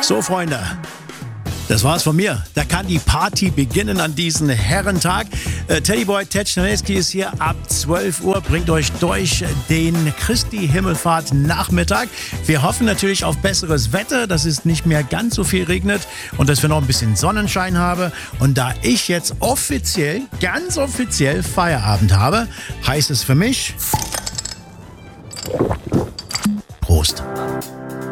So, Freunde, das war's von mir. Da kann die Party beginnen an diesem Herrentag. Teddyboy Ted Schnelleski ist hier ab 12 Uhr, bringt euch durch den Christi Himmelfahrt Nachmittag. Wir hoffen natürlich auf besseres Wetter, dass es nicht mehr ganz so viel regnet und dass wir noch ein bisschen Sonnenschein haben. Und da ich jetzt ganz offiziell Feierabend habe, heißt es für mich...